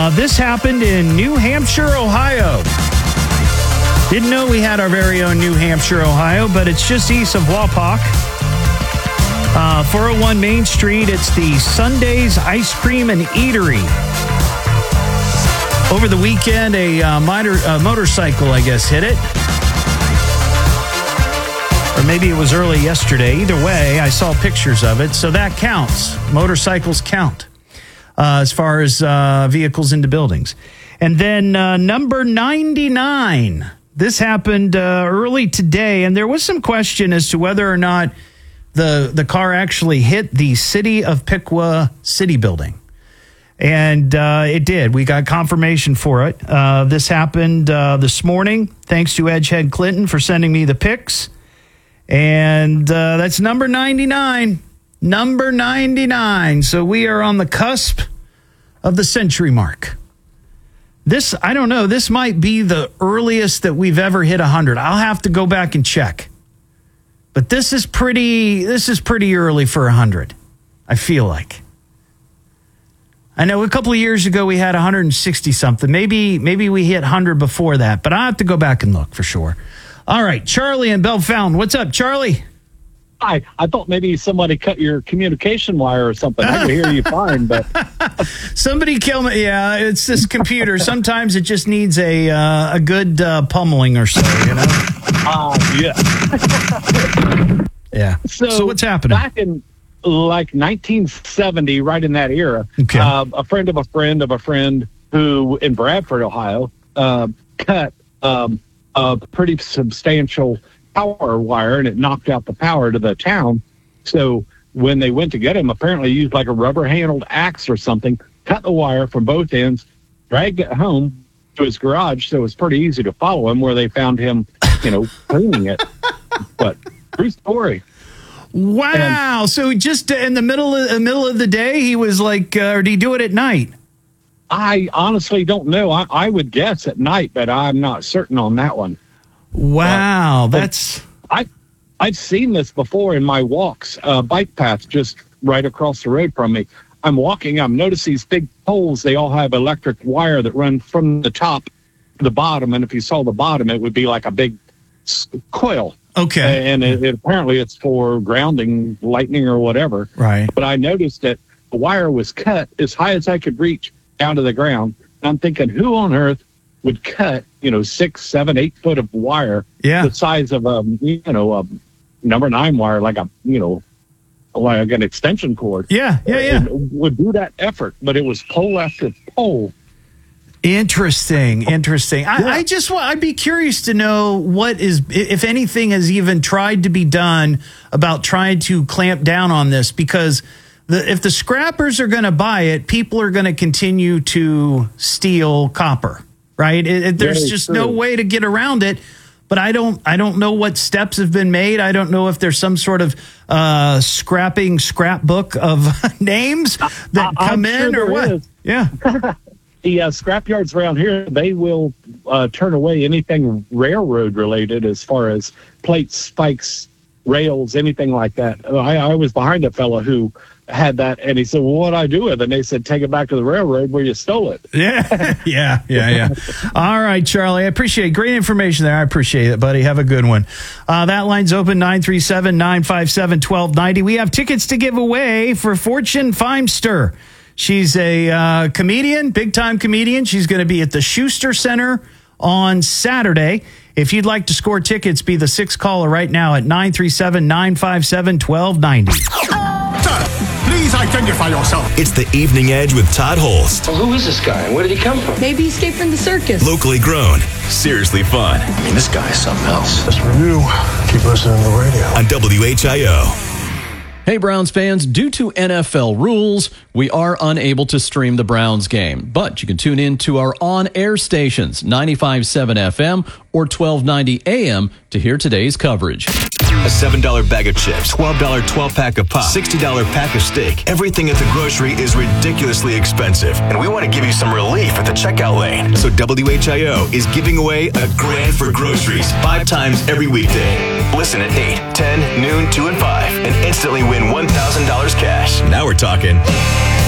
This happened in New Hampshire, Ohio. Didn't know we had our very own New Hampshire, Ohio, but it's just east of Wapak. 401 Main Street. It's the Sundays Ice Cream and Eatery. Over the weekend, a motorcycle, I guess, hit it. Or maybe it was early yesterday. Either way, I saw pictures of it. So that counts. Motorcycles count as far as vehicles into buildings. And then number 99. This happened early today, and there was some question as to whether or not the car actually hit the City of Piqua City Building. And it did. We got confirmation for it. This happened this morning, thanks to Edgehead Clinton for sending me the pics. And that's number 99. Number 99. So we are on the cusp of the century mark. This, I don't know, this might be the earliest that we've ever hit 100. I'll have to go back and check. But this is pretty early for 100, I feel like. I know a couple of years ago we had 160 something. Maybe we hit 100 before that, but I'll have to go back and look for sure. All right, Charlie in Bellefontaine. What's up, Charlie? Hi. I thought maybe somebody cut your communication wire or something. I can hear you fine, but somebody kill me. Yeah, it's this computer. Sometimes it just needs a good pummeling or so, you know. Yeah. Yeah. So what's happening? Back in like 1970, right in that era, okay. A friend of a friend of a friend who in Bradford, Ohio, cut a pretty substantial power wire, and it knocked out the power to the town. So when they went to get him, apparently used like a rubber-handled axe or something, cut the wire from both ends, dragged it home to his garage, so it was pretty easy to follow him, where they found him, cleaning it. But true story. Wow! So just in the middle of the day, he was like, or did he do it at night? I honestly don't know. I would guess at night, but I'm not certain on that one. Wow, I've seen this before in my walks, bike paths just right across the road from me. I'm walking, I've noticed these big poles, they all have electric wire that run from the top to the bottom, and if you saw the bottom, it would be like a big coil. Okay. And apparently it's for grounding, lightning, or whatever. Right. But I noticed that the wire was cut as high as I could reach down to the ground. And I'm thinking, who on earth would cut, 6, 7, 8 foot of wire, the size of a number 9 wire, like like an extension cord. Yeah. Would do that effort, but it was pole after pole. Interesting. Yeah. I'd be curious to know what is, if anything has even tried to be done about trying to clamp down on this, because if the scrappers are going to buy it, people are going to continue to steal copper. Right? There's just no way to get around it. But I don't know what steps have been made. I don't know if there's some sort of scrapbook of names that come in or what. Is. Yeah. The scrapyards around here, they will turn away anything railroad related, as far as plates, spikes, rails, anything like that. I was behind a fellow who had that, and he said, well, what do I do with it? And they said, take it back to the railroad where you stole it. Yeah. All right, Charlie, I appreciate it. Great information there. I appreciate it, buddy. Have a good one. That line's open, 937-957-1290. We have tickets to give away for Fortune Feimster. She's a comedian, big-time comedian. She's going to be at the Schuster Center on Saturday. If you'd like to score tickets, be the 6th caller right now at 937-957-1290. Please identify yourself. It's the Evening Edge with Todd Holst. Well, who is this guy and where did he come from? Maybe he escaped from the circus. Locally grown, seriously fun. I mean, this guy is something else. Just for you, keep listening to the radio. On WHIO. Hey, Browns fans, due to NFL rules, we are unable to stream the Browns game, but you can tune in to our on-air stations, 95.7 FM or 1290 AM, to hear today's coverage. A $7 bag of chips, $12 12-pack of pop, $60 pack of steak. Everything at the grocery is ridiculously expensive, and we want to give you some relief at the checkout lane. So WHIO is giving away a grand for groceries 5 times every weekday. Listen at 8, 10, noon, 2, and 5, and instantly win $1,000 cash. Now we're talking.